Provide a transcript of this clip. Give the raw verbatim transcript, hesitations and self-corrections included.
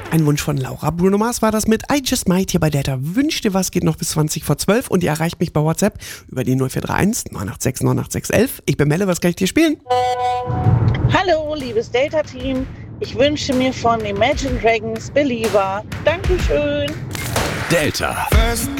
Ein Wunsch von Laura. Bruno Mars war das mit I Just Might hier bei Delta. Wünsch dir was, geht noch bis zwanzig vor zwölf und ihr erreicht mich bei WhatsApp über die null vier drei eins neun acht sechs neun acht sechs eins eins. Ich bin Melle, was kann ich dir spielen? Hallo, liebes Delta-Team. Ich wünsche mir von Imagine Dragons Believer. Dankeschön. Delta. First